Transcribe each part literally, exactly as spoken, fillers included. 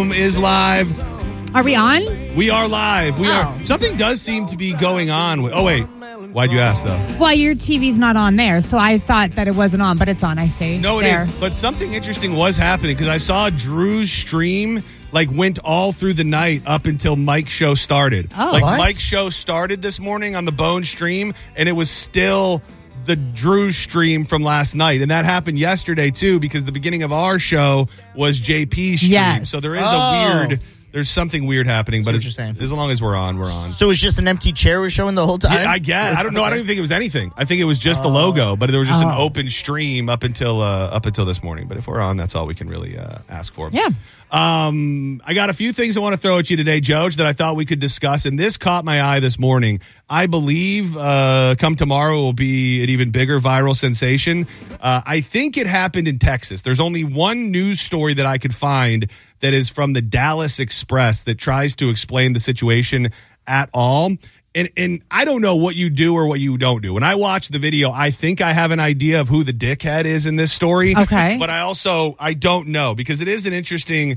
bathroom is live. Are we on? We are live. We Oh. are. Something does seem to be going on. With, oh, wait. Why'd you ask, though? Well, your T V's not on there, so I thought that it wasn't on, but it's on, I see. No, it there. is. But something interesting was happening because I saw Drew's stream like went all through the night up until Mike's show started. Oh, like what? Mike's show started this morning on the Bone stream, and it was still the Drew stream from last night. And that happened yesterday, too, because the beginning of our show was J P's stream. Yes. So there is Oh. a weird... There's something weird happening, but what as, you're saying. as long as we're on, we're on. So it's just an empty chair was showing the whole time? Yeah, I guess. I don't know. I don't even think it was anything. I think it was just the logo, but there was just an Oh. open stream up until uh, up until this morning. But if we're on, that's all we can really uh, ask for. Yeah. Um, I got a few things I want to throw at you today, Joj, that I thought we could discuss, and this caught my eye this morning. I believe uh, come tomorrow will be an even bigger viral sensation. Uh, I think it happened in Texas. There's only one news story that I could find that is from the Dallas Express that tries to explain the situation at all. And and I don't know what you do or what you don't do. When I watch the video, I think I have an idea of who the dickhead is in this story. Okay. But I also, I don't know, because it is an interesting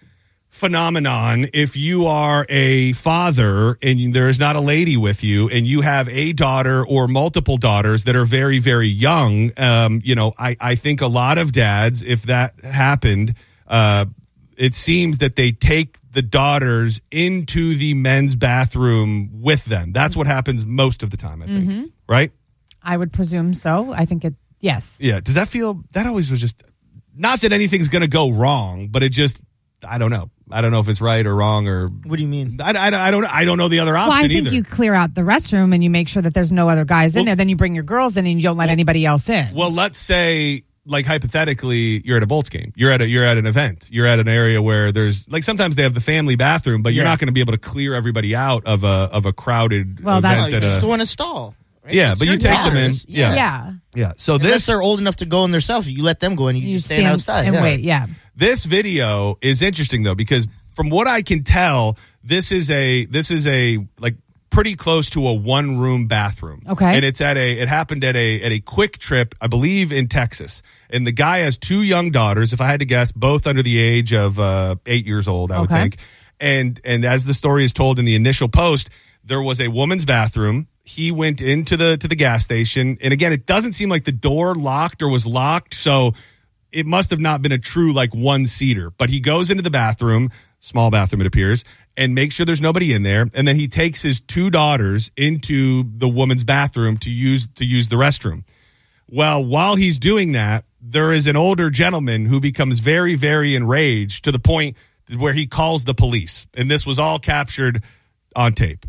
phenomenon if you are a father and there is not a lady with you and you have a daughter or multiple daughters that are very, very young. Um, you know, I, I think a lot of dads, if that happened, uh, it seems that they take the daughters into the men's bathroom with them. That's what happens most of the time, I think. Mm-hmm. Right? I would presume so. I think it, yes. Yeah. Does that feel, that always was just, not that anything's going to go wrong, but it just, I don't know. I don't know if it's right or wrong or. What do you mean? I, I, I don't I don't know the other option Well, I think either. you clear out the restroom and you make sure that there's no other guys Well- in there. Then you bring your girls in and you don't let anybody else in. Well, let's say, like hypothetically, you're at a Bolts game. You're at a you're at an event. You're at an area where there's like sometimes they have the family bathroom, but you're Yeah. not going to be able to clear everybody out of a of a crowded Well, that's- event. Oh, you at just a, go in a stall. Right? Yeah, It's but your you take them in. daughters. Yeah. yeah. yeah. So Unless this they're old enough to go in themselves, you let them go in. You, You just stand outside. and yeah. wait. Yeah. this video is interesting though because from what I can tell, this is a this is a like pretty close to a one room bathroom. Okay. And it's at a it happened at a at a Quick Trip, I believe, in Texas. And the guy has two young daughters, if I had to guess, both under the age of uh, eight years old, I would Okay. think. And and as the story is told in the initial post, there was a woman's bathroom. He went into the to the gas station, and again, it doesn't seem like the door locked or was locked, so it must have not been a true like one seater. But he goes into the bathroom, small bathroom it appears, and makes sure there's nobody in there, and then he takes his two daughters into the woman's bathroom to use to use the restroom. Well, while he's doing that, there is an older gentleman who becomes very, very enraged to the point where he calls the police. And this was all captured on tape.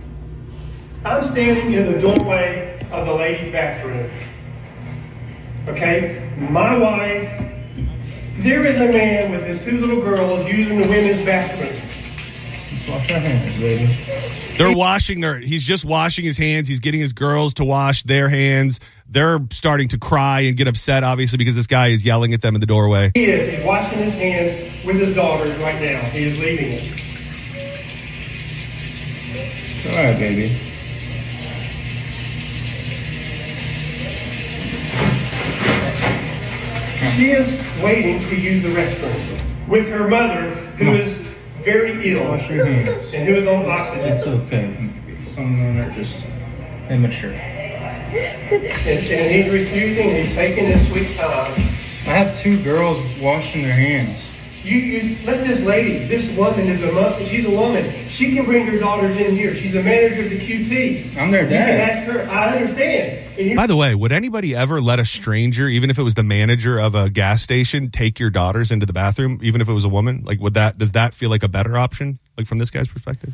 I'm standing in the doorway of the ladies' bathroom. Okay? My wife, there is a man with his two little girls using the women's bathroom. Wash your hands, baby. They're washing their, he's just washing his hands. He's getting his girls to wash their hands. They're starting to cry and get upset, obviously, because this guy is yelling at them in the doorway. He is. He's washing his hands with his daughters right now. He is leaving it. It's all right, baby. She is waiting to use the restroom with her mother, who is very ill Wash your hands. and who is on It's oxygen. okay. Some of them are just immature. And, and he's refusing. He's taking his sweet time. I have two girls washing their hands. You, you let this lady, this woman is a mother. She's a woman. She can bring her daughters in here. She's a manager of the Q T. I'm their You can dad. ask her. I understand. And you- By the way, would anybody ever let a stranger, even if it was the manager of a gas station, take your daughters into the bathroom, even if it was a woman? Like, would that, does that feel like a better option, like from this guy's perspective?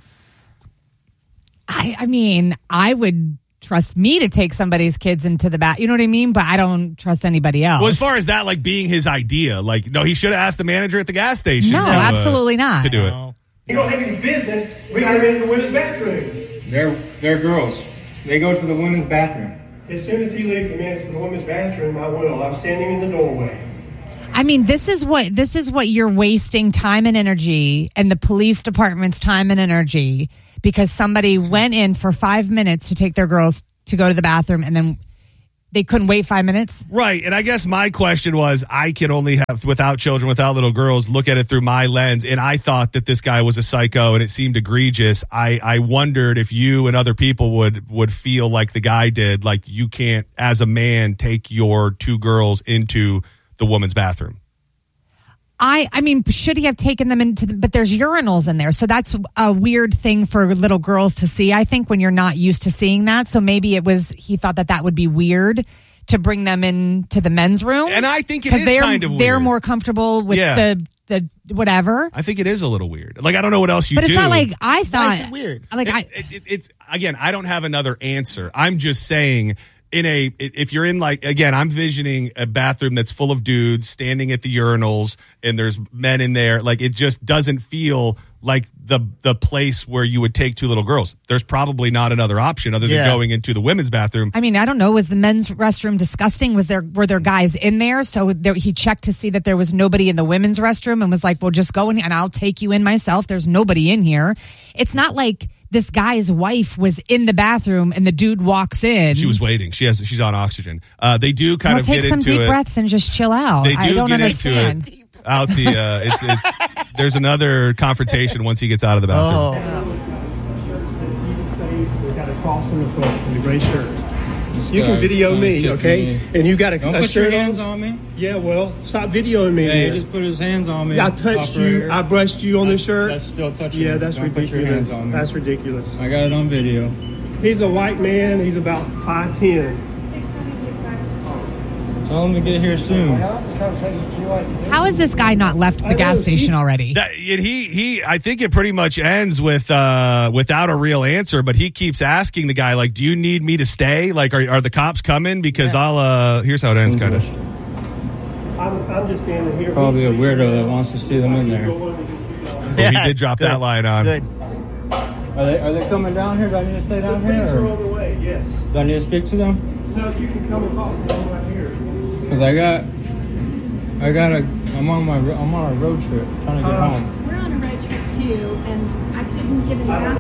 I, I mean, I would trust me to take somebody's kids into the bath. You know what I mean? But I don't trust anybody else. Well, as far as that, like being his idea, like, no, he should have asked the manager at the gas station. No, to, uh, absolutely not. To do it. No. you don't have any business bringing her into the women's bathroom. They're they're girls. They go to the women's bathroom. As soon as he leaves the men's the women's bathroom, I will. I'm standing in the doorway. I mean, this is what this is what you're wasting time and energy, and the police department's time and energy, because somebody went in for five minutes to take their girls to go to the bathroom, and then they couldn't wait five minutes? Right. And I guess my question was, I can only have, without children, without little girls, look at it through my lens. And I thought that this guy was a psycho and it seemed egregious. I, I wondered if you and other people would, would feel like the guy did, like you can't, as a man, take your two girls into the woman's bathroom. I, I mean, should he have taken them into the, but there's urinals in there. So that's a weird thing for little girls to see, I think, when you're not used to seeing that. So maybe it was, he thought that that would be weird to bring them into the men's room. And I think it is they're, kind of weird. They're more comfortable with Yeah. the, the whatever. I think it is a little weird. Like, I don't know what else you But it's do. not like I thought. Why is it weird? Like, It- I, it- it- it's again, I don't have another answer. I'm just saying, in a if you're in like again, I'm visioning a bathroom that's full of dudes standing at the urinals and there's men in there. Like, it just doesn't feel like the the place where you would take two little girls. There's probably not another option other than Yeah. going into the women's bathroom. I mean, I don't know. Was the men's restroom disgusting? Was there were there guys in there? So there, he checked to see that there was nobody in the women's restroom and was like, "Well, just go in and I'll take you in myself. There's nobody in here." It's not like this guy's wife was in the bathroom and the dude walks in. She was waiting. She has she's on oxygen. Uh, they do kind well, of take get some into deep it. breaths and just chill out. They do I don't get understand. into it. Out the uh, it's it's there's another confrontation once he gets out of the bathroom. Oh, We got a cross on the front and the gray shirt. This You can guy's video trying to me, kick okay? me. And you got a, Don't a put your shirt hands on. on me. Yeah, well, stop videoing me. Hey, he then. just put his hands on me. I touched you. Operator. I brushed you on the That's- shirt. That's still touching Yeah, me. that's Don't put your ridiculous. hands on me. That's ridiculous. I got it on video. He's a white man. He's about five ten. Tell him to get here soon. How has this guy not left the I know, gas station he's- already? That, and he he I think it pretty much ends with uh without a real answer, but he keeps asking the guy, like, do you need me to stay? Like, are are the cops coming? Because I'll uh here's how it ends, kind of. I'm, I'm just standing here. Probably a weirdo that wants to see them in there. Well, he did drop that line on. good. Are they are they coming down here? Do I need to stay down Police here? are Or on the way. Yes. do I need to speak to them? No, you can come and talk. Come right here. Because I got, I got a, I'm on my, I'm on a road trip trying to get Uh, home. We're on a road trip too, and I couldn't give any answer.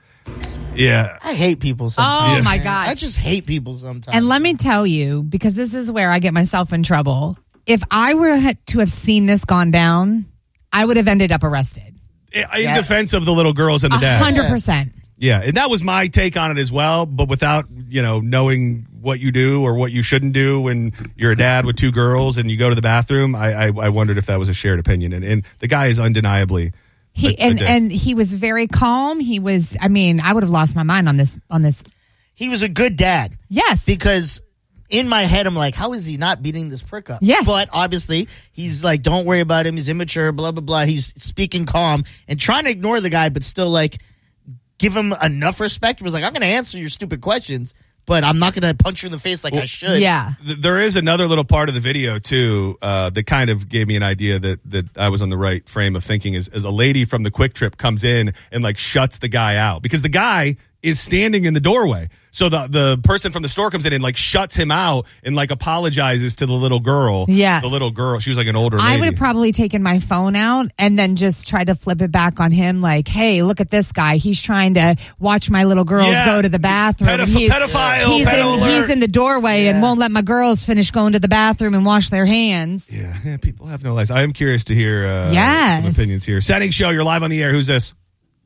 Yeah. I hate people sometimes. Oh, my man. God. I just hate people sometimes. And let me tell you, because this is where I get myself in trouble. If I were to have seen this gone down, I would have ended up arrested. In Yeah. defense of the little girls and the A dad. hundred percent. Yeah, and that was my take on it as well, but without, you know, knowing what you do or what you shouldn't do when you're a dad with two girls and you go to the bathroom, I I, I wondered if that was a shared opinion. And, and the guy is undeniably He a- a and dick. and he was very calm. He was. I mean, I would have lost my mind on this. On this. he was a good dad Yes. because in my head I'm like, how is he not beating this prick up? Yes. But obviously he's like, don't worry about him. He's immature. Blah blah blah. He's speaking calm and trying to ignore the guy, but still like give him enough respect. He was like, I'm going to answer your stupid questions, but I'm not going to punch you in the face like I should. Yeah. Th- there is another little part of the video too uh, that kind of gave me an idea that that I was on the right frame of thinking. Is, is a lady from the Quick Trip comes in and like shuts the guy out because the guy is standing in the doorway. So the the person from the store comes in and like shuts him out and like apologizes to the little girl. Yes. the little girl. She was like an older lady. I would have probably taken my phone out and then just tried to flip it back on him, like, "Hey, look at this guy. He's trying to watch my little girls Yeah. go to the bathroom. Pedoph- and he's, pedophile, He's, pedo in, alert." he's in the doorway and Yeah. won't let my girls finish going to the bathroom and wash their hands." Yeah, yeah, people have no lives. I am curious to hear uh, Yes. some opinions here. Setting show, you're live on the air. Who's this?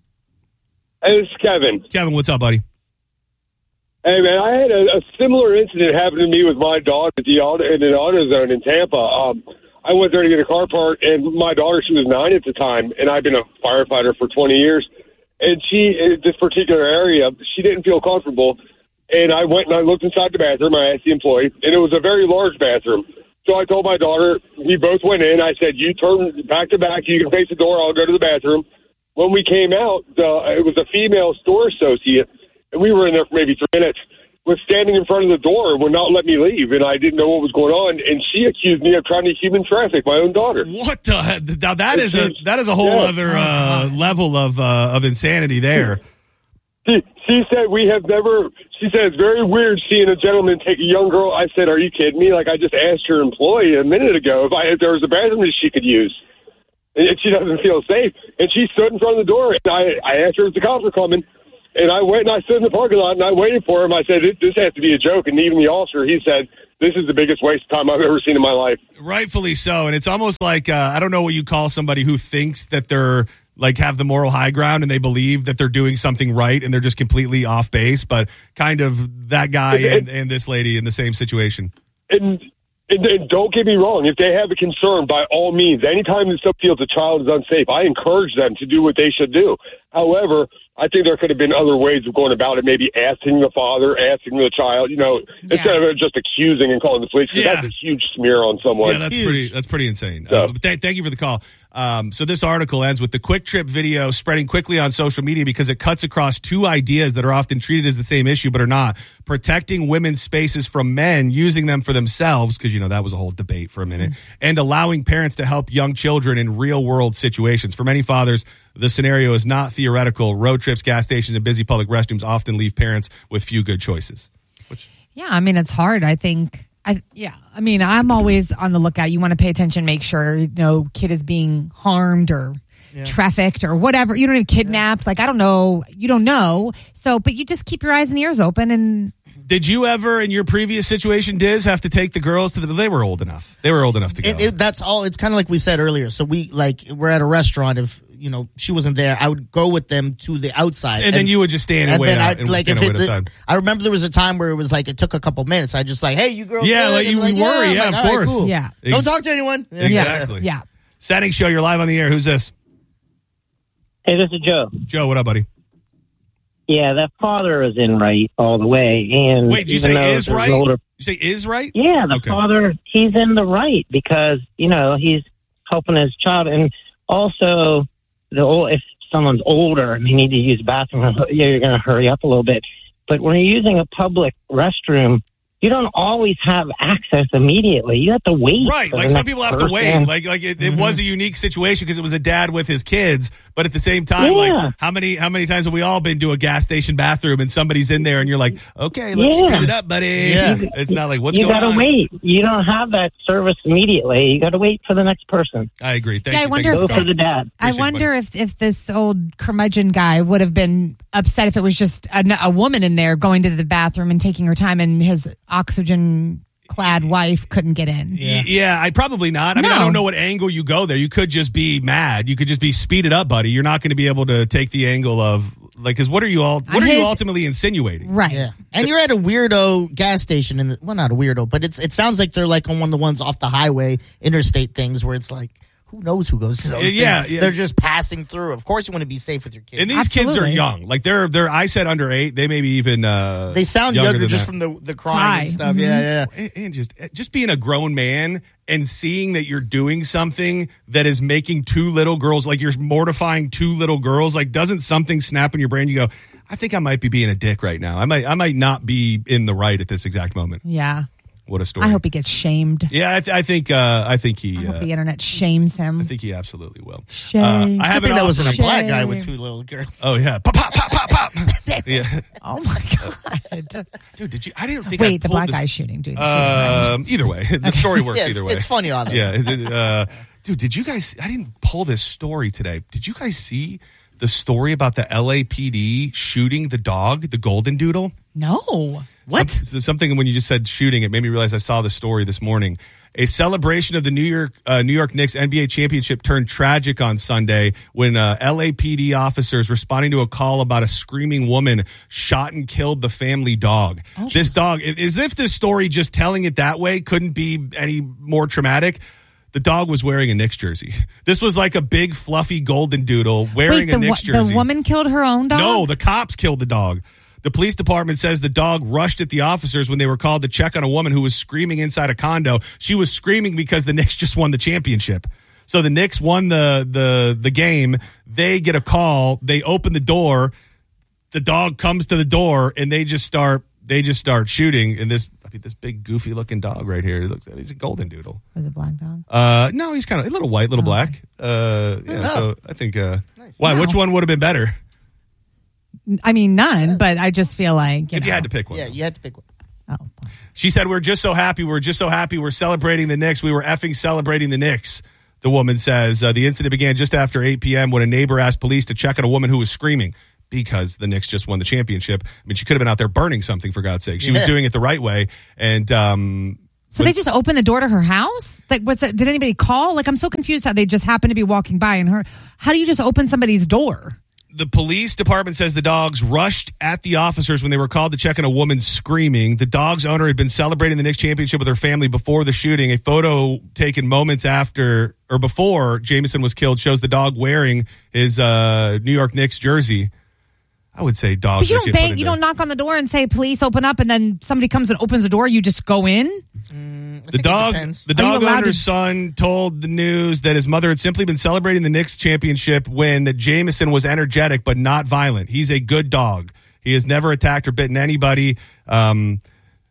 Hey, this is Kevin. Kevin, what's up, buddy? Hey, man, I had a, a similar incident happen to me with my daughter at the auto, in an auto zone in Tampa. Um, I went there to get a car part, and my daughter, she was nine at the time, and I've been a firefighter for twenty years. And she, in this particular area, she didn't feel comfortable. And I went and I looked inside the bathroom. I asked the employee, and it was a very large bathroom. So I told my daughter, we both went in. I said, you turn back to back. You can face the door. I'll go to the bathroom. When we came out, uh, it was a female store associate, and we were in there for maybe three minutes, was standing in front of the door and would not let me leave, and I didn't know what was going on, and she accused me of trying to human traffic my own daughter. What the heck? Now that is a that is a whole Yeah. other uh, level of uh, of insanity there. She, she said we have never, she said it's very weird seeing a gentleman take a young girl. I said, are you kidding me? Like, I just asked your employee a minute ago if, I, if there was a bathroom that she could use. And she doesn't feel safe. And she stood in front of the door, and I, I asked her if the cops were coming. And I went and I stood in the parking lot and I waited for him. I said, this has to be a joke. And even the officer, he said, this is the biggest waste of time I've ever seen in my life. Rightfully so. And it's almost like, uh, I don't know what you call somebody who thinks that they're like have the moral high ground and they believe that they're doing something right and they're just completely off base, but kind of that guy and, and, and this lady in the same situation. And, and, and don't get me wrong. If they have a concern, by all means, anytime someone feels a child is unsafe, I encourage them to do what they should do. However, I think there could have been other ways of going about it, maybe asking the father, asking the child, you know, Yeah. instead of just accusing and calling the police, because Yeah. that's a huge smear on someone. Yeah, that's Huge. pretty. That's pretty insane. So- Uh, but th- thank you for the call. Um, so this article ends with the Quick Trip video spreading quickly on social media because it cuts across two ideas that are often treated as the same issue but are not: protecting women's spaces from men using them for themselves, because you know that was a whole debate for a minute, and allowing parents to help young children in real world situations. For many fathers, the scenario is not theoretical. Road trips, gas stations, and busy public restrooms often leave parents with few good choices. Yeah, I mean, it's hard. I think, I yeah, I mean, I'm always on the lookout. You want to pay attention, make sure, you know, kid is being harmed or trafficked or whatever. You don't even kidnapped. Like, I don't know. You don't know. So, but you just keep your eyes and ears open. And Did you ever, in your previous situation, Diz, have to take the girls to the? They were old enough. They were old enough to go. It, it, that's all. It's kind of like we said earlier. So we like we're at a restaurant. If you know she wasn't there, I would go with them to the outside, and, then you would just stand and, and wait then out. I'd, and like stand if and it, wait outside. I remember there was a time where it was like it took a couple minutes. I just like, hey, you girls, Yeah, good? like, you And worry, I'm yeah, like, of all right, course. cool. Yeah. Don't Ex- talk to anyone. Yeah. Exactly. yeah. Setting show, you're live on the air. Who's this? Hey, this is Joe. Joe, what up, buddy? Yeah, that father is in right all the way. And Wait, did you even say though is there's right? older- You say is right? Yeah, the Okay. father, he's in the right because, you know, he's helping his child. And also, the old, if someone's older and they need to use the bathroom, yeah, you're going to hurry up a little bit. But when you're using a public restroom, you don't always have access immediately. You have to wait. Right. for Like the some next people have to person. wait. Like like it, it was a unique situation because it was a dad with his kids. But at the same time, Yeah. like how many how many times have we all been to a gas station bathroom and somebody's in there and you're like, okay, let's Yeah. speed it up, buddy. Yeah. It's not like what's you going gotta on. wait. You don't have that service immediately. You got to wait for the next person. I agree. Thank Yeah, I you. Thank wonder you Go for if for calling. the dad. I Appreciate it, wonder if, if this old curmudgeon guy would have been upset if it was just a, a woman in there going to the bathroom and taking her time and his oxygen clad wife couldn't get in. Yeah. yeah, I probably not. I mean, I No. don't know what angle you go there. You could just be mad. You could just be speed it up, buddy. You're not going to be able to take the angle of like, because what are you all? What On are you his- ultimately insinuating? Right. Yeah, and you're at a weirdo gas station, and well, not a weirdo, but it's it sounds like they're like on one of the ones off the highway, interstate things where it's like, who knows who goes to those? Yeah, things? yeah. They're just passing through. Of course, you want to be safe with your kids. And these kids are Absolutely. young. Like they're they're. I said under eight. They may be even. Uh, they sound younger younger, than just that. from the the crying Cry. and stuff. Yeah, yeah. and, and just just being a grown man and seeing that you're doing something that is making two little girls, like you're mortifying two little girls, like doesn't something snap in your brain? You go, I think I might be being a dick right now. I might I might not be in the right at this exact moment. Yeah. What a story. I hope he gets shamed. Yeah, I, th- I think uh, I think he. I hope Uh, the internet shames him. I think he absolutely will. Shame. Uh, I I have think an that wasn't a offer- black guy Shame. with two little girls. Oh yeah, pop pop pop pop pop. Yeah, Oh my god! dude, did you? I didn't think. I Wait, the pulled black this- guy's shooting, dude. The shooting, right? Um, either way, the story works Yeah, it's, either way. it's funny either. Yeah, is it, uh, dude, did you guys? I didn't pull this story today. Did you guys see the story about the L A P D shooting the dog, the Golden Doodle? No. What? Some- something when you just said shooting, it made me realize I saw the story this morning. A celebration of the New York uh, New York Knicks N B A championship turned tragic on Sunday when uh, L A P D officers responding to a call about a screaming woman shot and killed the family dog. Oh, this dog, as if this story just telling it that way couldn't be any more traumatic. The dog was wearing a Knicks jersey. This was like a big fluffy golden doodle wearing Wait, the, a Knicks wo- jersey. the woman killed her own dog? No, the cops killed the dog. The police department says the dog rushed at the officers when they were called to check on a woman who was screaming inside a condo. She was screaming because the Knicks just won the championship. So the Knicks won the the the game. They get a call. They open the door. The dog comes to the door, and they just start they just start shooting. And this I mean, this big goofy looking dog right here. He looks he's a golden doodle. Was it black dog? Uh, no, he's kind of a little white, little black. Uh, yeah. Oh. So I think uh, why? No. Which one would have been better I mean, none, but I just feel like, you if know. you had to pick one? Yeah, you had to pick one. Oh, She said, we're just so happy. We're just so happy. We're celebrating the Knicks. We were effing celebrating the Knicks. The woman says uh, the incident began just after eight p.m. when a neighbor asked police to check on a woman who was screaming. because the Knicks just won the championship. I mean, she could have been out there burning something, for God's sake. She was Yeah. doing it the right way. And um, So they just opened the door to her house? Like, what's that? Did anybody call? Like, I'm so confused how they just happened to be walking by and her. How do you just open somebody's door? the police department says the dogs rushed at the officers when they were called to check on a woman screaming. The dog's owner had been celebrating the Knicks championship with her family before the shooting. A photo taken moments after or before Jameson was killed shows the dog wearing his uh, New York Knicks jersey. I would say dogs. But you that don't get bang. put You into- don't knock on the door and say, "Please open up," and then somebody comes and opens the door. You just go in. The dog, the Are you dog allowed owner's to- son told the news that his mother had simply been celebrating the Knicks championship when Jameson was energetic but not violent. He's a good dog. He has never attacked or bitten anybody. Um,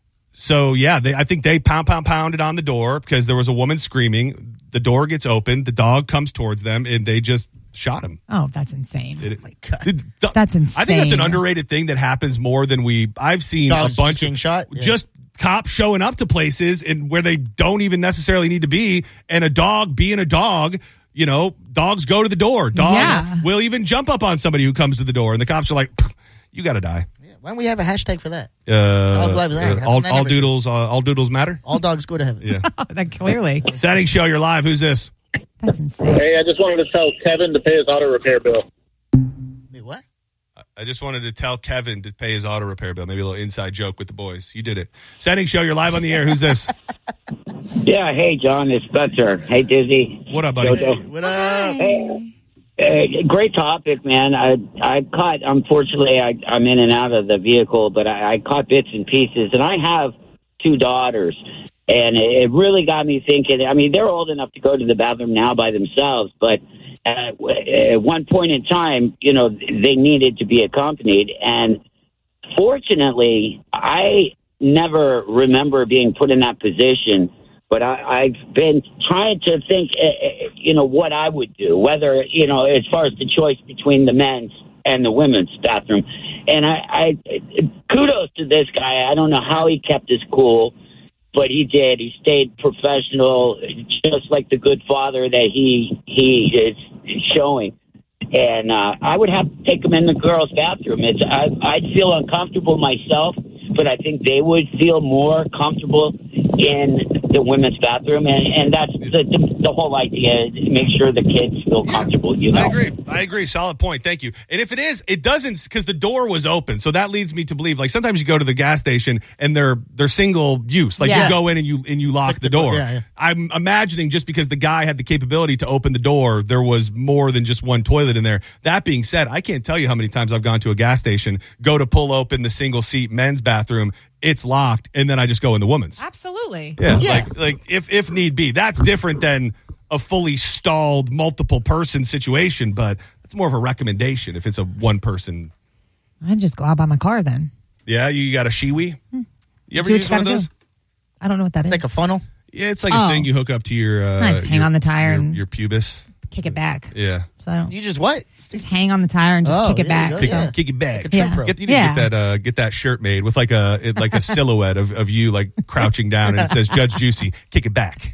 so yeah, they, I think they pound, pound, pounded on the door because there was a woman screaming. The door gets opened. The dog comes towards them, and they just shot him. Oh, that's insane. Did it? my God. Dude, th- That's I think that's an insane. underrated thing that happens more than we. I've seen Dogs a bunch just getting of shot? Yeah. just cops showing up to places and where they don't even necessarily need to be, and a dog being a dog. You know, dogs go to the door. Dogs Yeah. will even jump up on somebody who comes to the door, and the cops are like, "You got to die." Yeah, why don't we have a hashtag for that? Uh, Dog lives matter. uh, Have all, some all energy. doodles, uh, all doodles matter. All dogs go to heaven. Yeah. That clearly. Setting show. You're live. Who's this? That's insane. Hey, I just wanted to tell Kevin to pay his auto repair bill. Wait, what? I just wanted to tell Kevin to pay his auto repair bill. Maybe a little inside joke with the boys. You did it. Setting show. You're live on the air. Who's this? Yeah, hey, John, it's Spencer. Hey, Dizzy. What up, buddy? Jojo. What up? Hey, uh, great topic, man. I I caught, unfortunately, I, I'm in and out of the vehicle, but I, I caught bits and pieces, and I have two daughters, and it, it really got me thinking. I mean, they're old enough to go to the bathroom now by themselves, but at, at one point in time, you know, they needed to be accompanied, and fortunately, I never remember being put in that position. But I, I've been trying to think, uh, you know, what I would do, whether, you know, as far as the choice between the men's and the women's bathroom. And I, I kudos to this guy. I don't know how he kept his cool, but he did. He stayed professional, just like the good father that he he is showing. And uh, I would have to take him in the girls' bathroom. It's I, I'd feel uncomfortable myself, but I think they would feel more comfortable in the women's bathroom, and, and that's the, the the whole idea, to make sure the kids feel comfortable, you know. I agree. I agree. Solid point. Thank you. And if it is, it doesn't, because the door was open. So that leads me to believe, like, sometimes you go to the gas station and they're they're single use. Like, Yeah. you go in and you and you lock the door. yeah, yeah. I'm imagining just because the guy had the capability to open the door, there was more than just one toilet in there. That being said, I can't tell you how many times I've gone to a gas station, go to pull open the single seat men's bathroom, it's locked, and then I just go in the woman's. Absolutely. Yeah, Yeah. like like if if need be. That's different than a fully stalled multiple person situation, but that's more of a recommendation if it's a one person. I'd just go out by my car then. Yeah, you got a Shiwi? You ever Do what use you one of gotta those? do. I don't know what that It's is. like a funnel. Yeah, it's like Oh. a thing you hook up to your uh I just hang your- on the tire your, and- your pubis. Kick it back. Yeah. So I don't You just what? just hang on the tire and just Oh, kick it there you back. go, Kick, So. yeah. kick it back. Like a Yeah. Get, you need Yeah. to get that uh, get that shirt made with like a it, like a silhouette of, of you like crouching down and it says Judge Juicy, kick it back.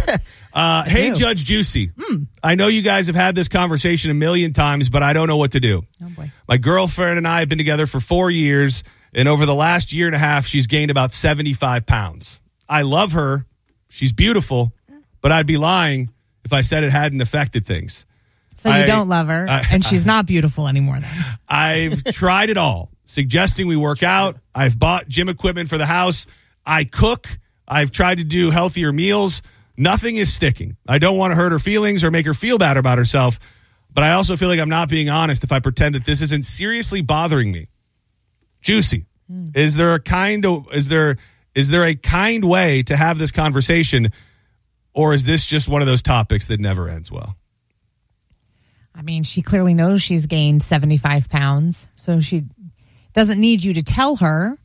Uh, hey, Judge Juicy. I know you guys have had this conversation a million times, but I don't know what to do. Oh boy. My girlfriend and I have been together for four years, and over the last year and a half, she's gained about seventy-five pounds. I love her. She's beautiful, but I'd be lying if I said it hadn't affected things. So you I- don't love her, I- and she's not beautiful anymore then. I've tried it all, suggesting we work out. I've bought gym equipment for the house. I cook. I've tried to do healthier meals. Nothing is sticking. I don't want to hurt her feelings or make her feel bad about herself, but I also feel like I'm not being honest if I pretend that this isn't seriously bothering me. Juicy, is there a kind of is there is there a kind way to have this conversation, or is this just one of those topics that never ends well? I mean, she clearly knows she's gained seventy-five pounds, so she doesn't need you to tell her.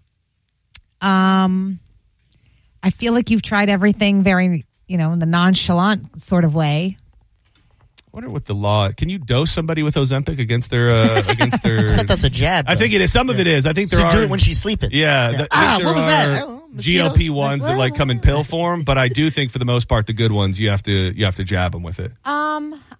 Um, I feel like you've tried everything very, you know, in the nonchalant sort of way. I wonder what the law. Can you dose somebody with Ozempic against their uh, against their? I thought that's a jab. I think it is. Some of it is. I think there So are. do it when she's sleeping. Yeah, Yeah. th- I Ah, think what there was that? are I don't know, G mosquitoes? L P ones Like, that like well, come in pill form, but I do think for the most part the good ones you have to you have to jab them with it. Um,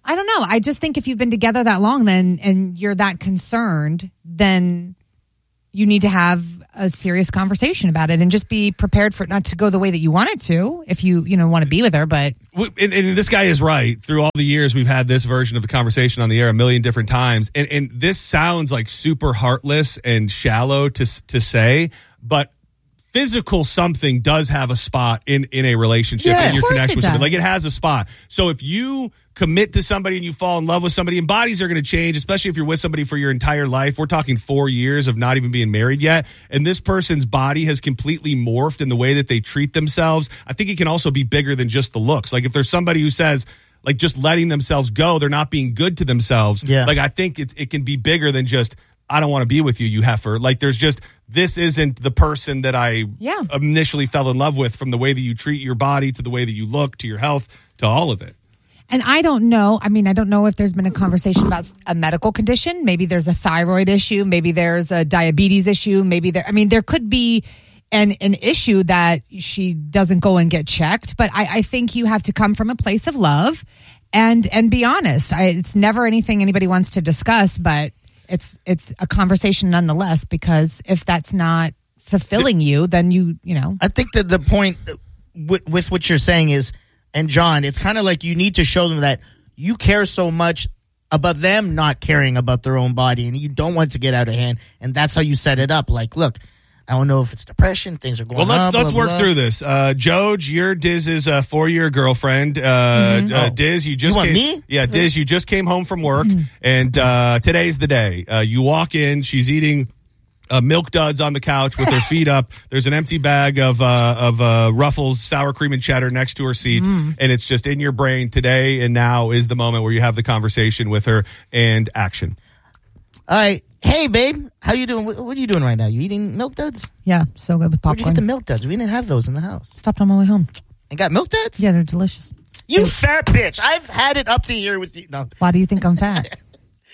I don't know. I just think if you've been together that long, then and you're that concerned, then you need to have a serious conversation about it and just be prepared for it not to go the way that you want it to. If you you know want to be with her, but and, and this guy is right. Through all the years, we've had this version of the conversation on the air a million different times, and and this sounds like super heartless and shallow to to say, but physical something does have a spot in, in a relationship Yeah, and your of course connection it with somebody. does. Like it has a spot. So if you commit to somebody and you fall in love with somebody and bodies are going to change, especially if you're with somebody for your entire life. We're talking four years of not even being married yet. And this person's body has completely morphed in the way that they treat themselves. I think it can also be bigger than just the looks. Like if there's somebody who says, like just letting themselves go, they're not being good to themselves. Yeah. Like I think it's, it can be bigger than just, I don't want to be with you, you heifer. Like there's just, this isn't the person that I Yeah. initially fell in love with, from the way that you treat your body to the way that you look to your health to all of it. And I don't know. I mean, I don't know if there's been a conversation about a medical condition. Maybe there's a thyroid issue. Maybe there's a diabetes issue. Maybe there, I mean, there could be an, an issue that she doesn't go and get checked. But I, I think you have to come from a place of love and, and be honest. I, it's never anything anybody wants to discuss, but it's, it's a conversation nonetheless, because if that's not fulfilling you, then you, you know. I think that the point with, with what you're saying is, and John, it's kind of like you need to show them that you care so much about them not caring about their own body, and you don't want it to get out of hand, and that's how you set it up. Like, look, I don't know if it's depression, things are going Well, let's up, let's blah, work blah. through this. Uh, Joj, you're Diz's uh, four-year girlfriend. Uh, Mm-hmm. uh, Oh. Diz, you just You want came, me? Yeah, Diz, you just came home from work, and uh, today's the day. Uh, you walk in, she's eating uh, Milk Duds on the couch with her feet up. There's an empty bag of uh, of uh, Ruffles sour cream and cheddar next to her seat, and it's just in your brain. Today and now is the moment where you have the conversation with her, and action. All right. Hey, babe, how you doing? What, what are you doing right now? You eating Milk Duds? Yeah, so good with Where'd you popcorn. get the Milk Duds? We didn't have those in the house. Stopped on my way home. And got Milk Duds? Yeah, they're delicious. You fat bitch. I've had it up to here with you. No. Why do you think I'm fat?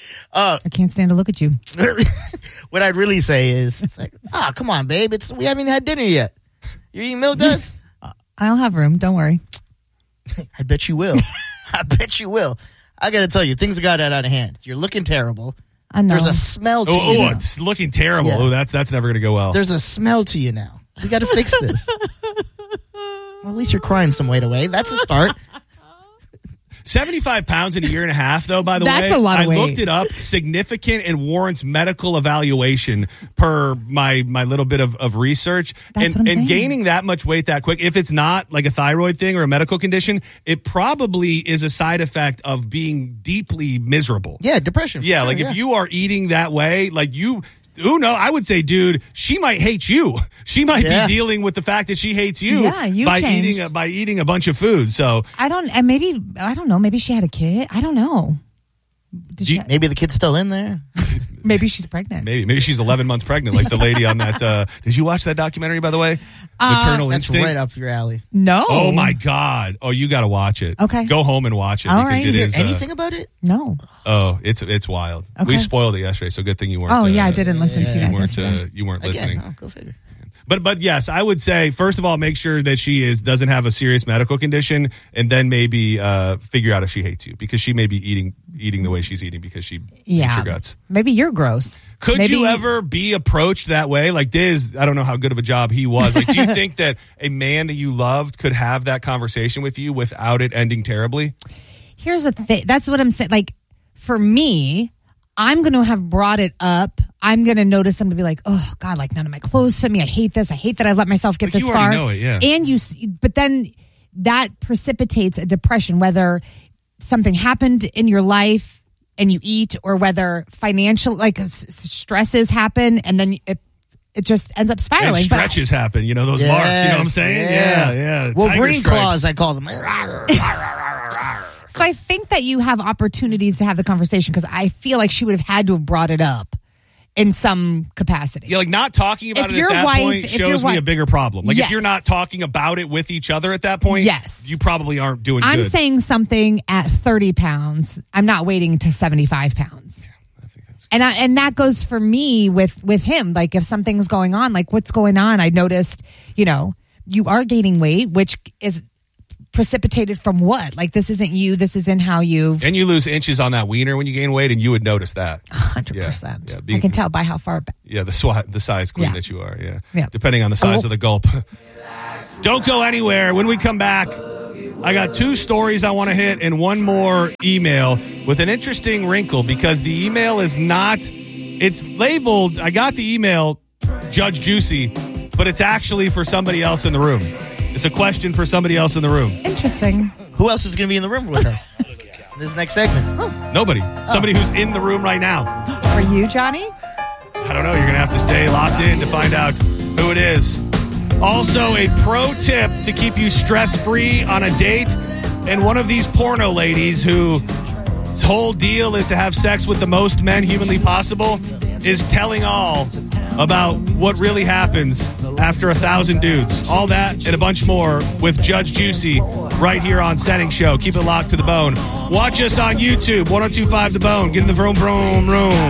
Uh, I can't stand to look at you. what I'd really say is, it's like, oh, come on, babe. It's we haven't had dinner yet. You're eating Milk Duds? I'll have room. Don't worry. I bet you will. I bet you will. I got to tell you, things got out of hand. You're looking terrible. I know. There's a smell to Oh, you. oh now. it's looking terrible. Yeah. Oh, that's that's never going to go well. There's a smell to you now. We got to fix this. Well, at least you're crying some weight away. That's a start. seventy-five pounds in a year and a half, though, by the That's way. a lot of I weight. looked it up. Significant and warrants medical evaluation per my my little bit of, of research. That's and what I'm and saying. gaining that much weight that quick, if it's not like a thyroid thing or a medical condition, it probably is a side effect of being deeply miserable. Yeah, depression. Yeah, Sure, like yeah. if you are eating that way, like you, who know? I would say, dude, she might hate you. She might Yeah. be dealing with the fact that she hates you, Yeah, you by changed. eating a, by eating a bunch of food. So I don't, and maybe, I don't know, maybe she had a kid. I don't know. Did she, Maybe the kid's still in there. maybe she's pregnant. maybe maybe she's eleven months pregnant, like the lady on that. Uh, did you watch that documentary, by the way? Maternal That's Instinct. right up your alley. No. Oh my God! Oh, you got to watch it. Okay. Go home and watch it All because right. it Did you is. hear uh, anything about it? No. oh, it's it's wild. Okay. We spoiled it yesterday, so good thing you weren't. Oh, uh, yeah, I didn't listen to you guys weren't, yesterday. uh, you weren't Again, listening. oh, go figure. But but yes, I would say first of all, make sure that she is doesn't have a serious medical condition, and then maybe uh, figure out if she hates you, because she may be eating eating the way she's eating because she hates Yeah. your guts. Maybe you're gross. Could Maybe- you ever be approached that way? Like Diz, I don't know how good of a job he was. Like, do you think that a man that you loved could have that conversation with you without it ending terribly? Here's the thing. That's what I'm saying. Like, for me, I'm going to have brought it up. I'm going to notice them to be like, oh, God, like none of my clothes fit me. I hate this. I hate that I've let myself get Like, this you far. already know it, yeah. And you, s- but then that precipitates a depression, whether something happened in your life and you eat, or whether financial, like s- s- stresses happen, and then it, it just ends up And spiraling. But- stretches happen, you know, those marks, you know what I'm Yes, saying? yeah. Yeah, yeah. Wolverine Tiger stripes. claws, I call them. So I think that you have opportunities to have the conversation, because I feel like she would have had to have brought it up in some capacity. Yeah, like not talking about If it at your that wife- point if shows your me wife- a bigger problem. Like if Yes. you're not talking about it with each other at that point, Yes. you probably aren't doing I'm good. saying something at thirty pounds. I'm not waiting to seventy-five pounds. I think that's And I, and that goes for me with, with him. Like if something's going on, like what's going on? I noticed, you know, you are gaining weight, which is precipitated from what? Like, this isn't you. This isn't how you. And you lose inches on that wiener when you gain weight, and you would notice that. one hundred percent. Yeah, yeah, being, I can tell by how far back. Yeah, the sw- the size queen Yeah. that you are. Yeah. Yeah. Depending on the size Oh. of the gulp. Don't go anywhere. When we come back, I got two stories I want to hit and one more email with an interesting wrinkle because the email is not, it's labeled, I got the email, Judge Juicy, but it's actually for somebody else in the room. It's a question for somebody else in the room. Interesting. Who else is going to be in the room with us? This next segment. Oh. Nobody. Somebody who's in the room right now. For you, Johnny? I don't know. You're going to have to stay locked in to find out who it is. Also, a pro tip to keep you stress-free on a date. And one of these porno ladies whose whole deal is to have sex with the most men humanly possible is telling all about what really happens after a thousand dudes. All that and a bunch more with Judge Juicy right here on Setting Show. Keep it locked to the bone. Watch us on YouTube, ten twenty-five The Bone. Get in the vroom, vroom, room.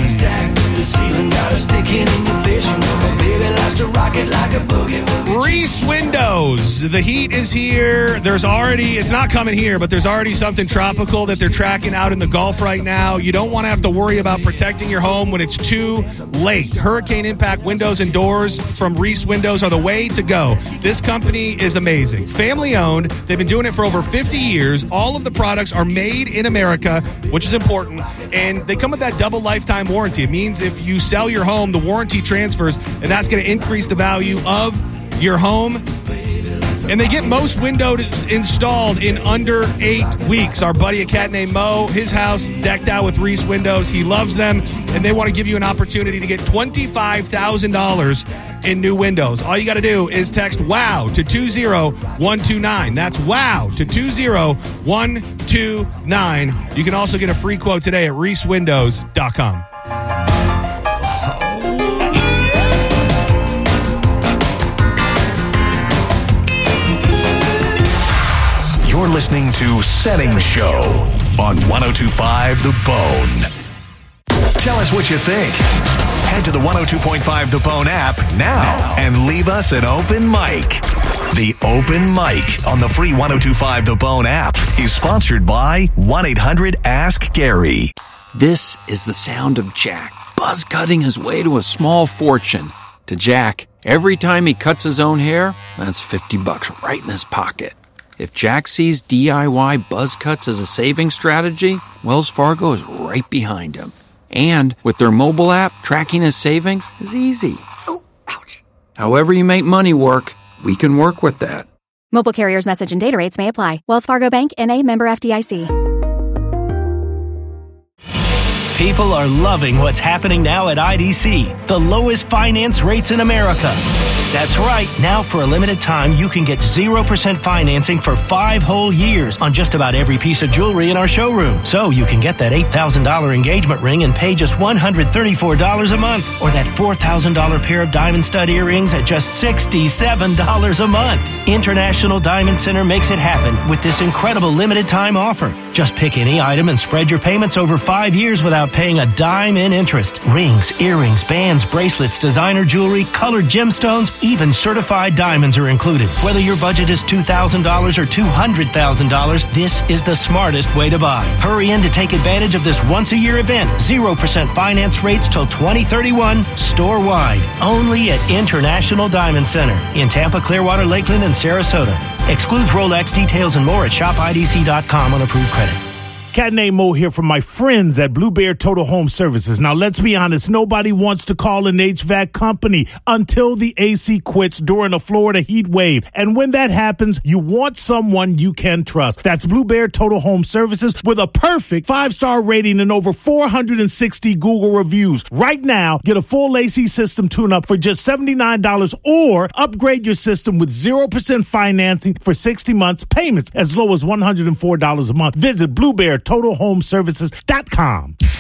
Reese Windows. The heat is here. There's already, it's not coming here, but there's already something tropical that they're tracking out in the Gulf right now. You don't want to have to worry about protecting your home when it's too late. Hurricane impact windows and doors from Reese Windows are the way to go. This company is amazing. Family owned. They've been doing it for over fifty years. All of the products are made in America, which is important. And they come with that double lifetime warranty. It means if you sell your home, the warranty transfers, and that's going to increase the value of your home. And they get most windows installed in under eight weeks. Our buddy, a cat named Mo, his house decked out with Reese Windows. He loves them, and they want to give you an opportunity to get twenty-five thousand dollars in new windows. All you got to do is text WOW to two zero one two nine. That's WOW to two zero one two nine. You can also get a free quote today at reese windows dot com. You're listening to Setting Show on ten twenty-five The Bone. Tell us what you think. Head to the ten twenty-two point five The Bone app now and leave us an open mic. The Open Mic on the free ten twenty-five The Bone app is sponsored by one eight hundred ask Gary. This is the sound of Jack buzz cutting his way to a small fortune. To Jack, every time he cuts his own hair, that's fifty bucks right in his pocket. If Jack sees D I Y buzz cuts as a saving strategy, Wells Fargo is right behind him. And with their mobile app, tracking his savings is easy. Oh, ouch. However you make money work, we can work with that. Mobile carriers' message and data rates may apply. Wells Fargo Bank, N A, member F D I C. People are loving what's happening now at I D C, the lowest finance rates in America. That's right. Now, for a limited time, you can get zero percent financing for five whole years on just about every piece of jewelry in our showroom. So you can get that eight thousand dollars engagement ring and pay just one hundred thirty-four dollars a month, or that four thousand dollars pair of diamond stud earrings at just sixty-seven dollars a month. International Diamond Center makes it happen with this incredible limited time offer. Just pick any item and spread your payments over five years without paying a dime in interest. Rings, earrings, bands, bracelets, designer jewelry, colored gemstones, even certified diamonds are included. Whether your budget is two thousand dollars or two hundred thousand dollars, this is the smartest way to buy. Hurry in to take advantage of this once-a-year event. zero percent finance rates till twenty thirty-one, store-wide. Only at International Diamond Center in Tampa, Clearwater, Lakeland, and Sarasota. Excludes Rolex. Details and more at shop I D C dot com on approved credit. Cat named Mo here from my friends at Blue Bear Total Home Services. Now, let's be honest. Nobody wants to call an H V A C company until the A C quits during a Florida heat wave. And when that happens, you want someone you can trust. That's Blue Bear Total Home Services with a perfect five-star rating and over four hundred sixty Google reviews. Right now, get a full A C system tune-up for just seventy-nine dollars or upgrade your system with zero percent financing for sixty months, payments as low as one hundred four dollars a month. Visit Blue Bear Total Home Services dot com.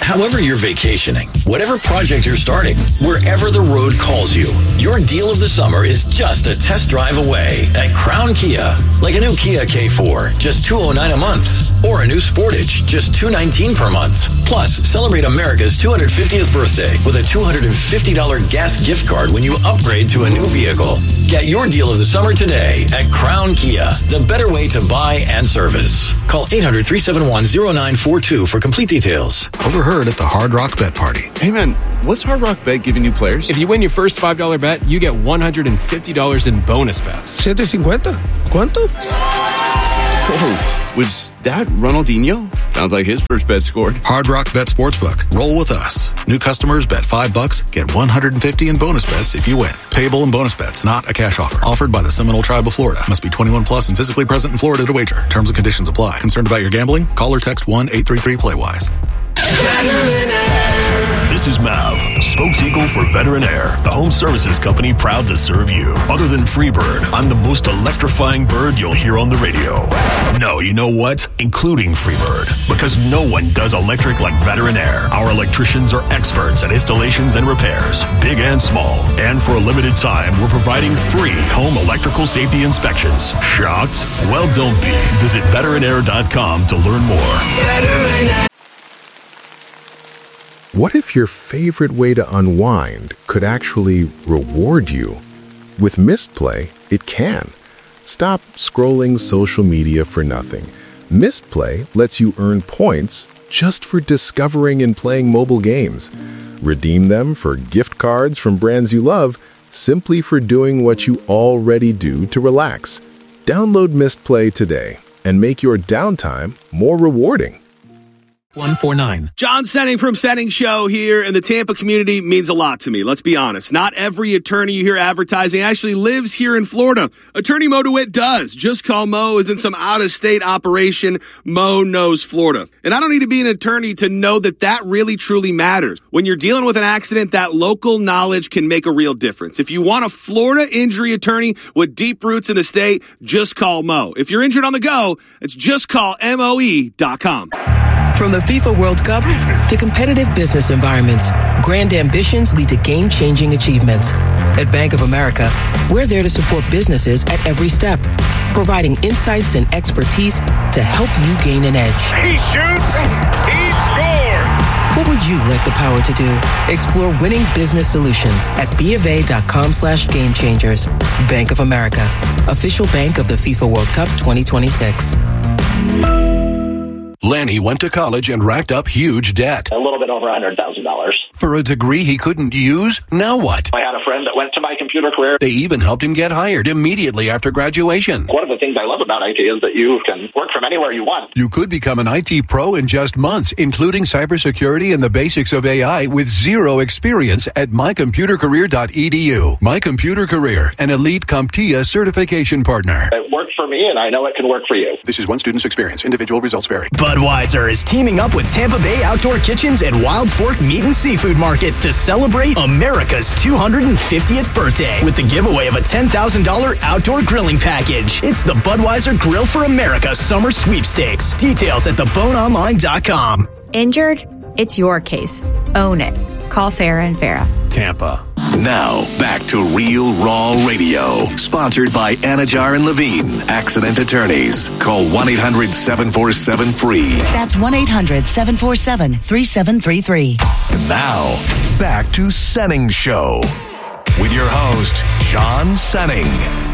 However you're vacationing, whatever project you're starting, wherever the road calls you, your deal of the summer is just a test drive away at Crown Kia. Like a new Kia K four, just two hundred nine dollars a month, or a new Sportage, just two hundred nineteen dollars per month. Plus, celebrate America's two hundred fiftieth birthday with a two hundred fifty dollars gas gift card when you upgrade to a new vehicle. Get your deal of the summer today at Crown Kia, the better way to buy and service. Call eight hundred, three seven one, zero nine four two for complete details. Overheard at the Hard Rock Bet Party. Hey man, what's Hard Rock Bet giving new players? If you win your first five dollars bet, you get one hundred fifty dollars in bonus bets. seven fifty? ¿Cuánto? Oh, was that Ronaldinho? Sounds like his first bet scored. Hard Rock Bet Sportsbook. Roll with us. New customers bet five bucks, get one hundred fifty in bonus bets if you win. Payable in bonus bets, not a cash offer. Offered by the Seminole Tribe of Florida. Must be twenty-one plus and physically present in Florida to wager. Terms and conditions apply. Concerned about your gambling? Call or text one eight three three play wise. This is Mav, spokes eagle for Veteran Air, the home services company proud to serve you. Other than Freebird, I'm the most electrifying bird you'll hear on the radio. No, you know what? Including Freebird, because no one does electric like Veteran Air. Our electricians are experts at installations and repairs, big and small. And for a limited time, we're providing free home electrical safety inspections. Shocked? Well, don't be. Visit veteran air dot com to learn more. Veteran Air. What if your favorite way to unwind could actually reward you? With Mistplay, it can. Stop scrolling social media for nothing. Mistplay lets you earn points just for discovering and playing mobile games. Redeem them for gift cards from brands you love, simply for doing what you already do to relax. Download Mistplay today and make your downtime more rewarding. one four nine. John Senning from Senning Show here, and the Tampa community means a lot to me. Let's be honest. Not every attorney you hear advertising actually lives here in Florida. Attorney Mo DeWitt does. Just Call Mo isn't some out-of-state operation. Mo knows Florida. And I don't need to be an attorney to know that that really, truly matters. When you're dealing with an accident, that local knowledge can make a real difference. If you want a Florida injury attorney with deep roots in the state, just call Mo. If you're injured on the go, it's just call M O E dot com. From the FIFA World Cup to competitive business environments, grand ambitions lead to game-changing achievements. At Bank of America, we're there to support businesses at every step, providing insights and expertise to help you gain an edge. He shoots, he scores! What would you like the power to do? Explore winning business solutions at BofA.com slash game changers. Bank of America, official bank of the FIFA World Cup twenty twenty-six. Lanny went to college and racked up huge debt. A little bit over one hundred thousand dollars. For a degree he couldn't use? Now what? I had a friend that went to my computer career. They even helped him get hired immediately after graduation. One of the things I love about I T is that you can work from anywhere you want. You could become an I T pro in just months, including cybersecurity and the basics of A I with zero experience at my computer career dot e d u. My Computer Career, an elite CompTIA certification partner. It worked for me, and I know it can work for you. This is one student's experience. Individual results vary. Budweiser is teaming up with Tampa Bay Outdoor Kitchens and Wild Fork Meat and Seafood Market to celebrate America's two hundred fiftieth birthday with the giveaway of a ten thousand dollars outdoor grilling package. It's the Budweiser Grill for America Summer Sweepstakes. Details at the bone online dot com. Injured? It's your case. Own it. Call Farah and Farah. Tampa. Now, back to Real Raw Radio. Sponsored by Anajar and Levine. Accident Attorneys. Call one eight hundred seven four seven free. That's one eight hundred seven four seven three seven three three. Now, back to Senning Show. With your host, John Senning.